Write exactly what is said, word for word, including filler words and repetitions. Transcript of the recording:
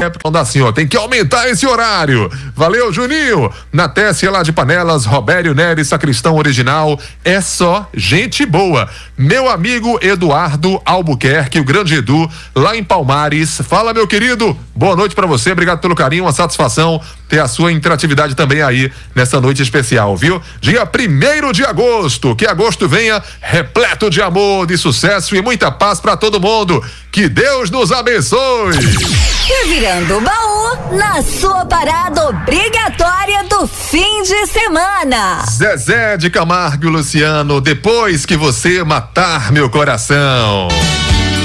Não assim, ó, tem que aumentar esse horário. Valeu, Juninho. Na Tessia lá de Panelas, Robério Neres, Sacristão Original, é só gente boa. Meu amigo Eduardo Albuquerque, o grande Edu, lá em Palmares. Fala, meu querido, boa noite pra você, obrigado pelo carinho, uma satisfação ter a sua interatividade também aí nessa noite especial, viu? Dia primeiro de agosto, que agosto venha repleto de amor, de sucesso e muita paz pra todo mundo. Que Deus nos abençoe. E virando o baú na sua parada obrigatória do fim de semana. Zezé de Camargo e Luciano, depois que você matar meu coração.